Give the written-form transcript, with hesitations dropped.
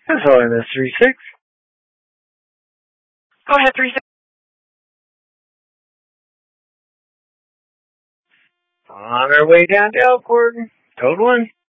That's all MS 36. Go ahead, 36. On our way down to Elkhorn. Code 1.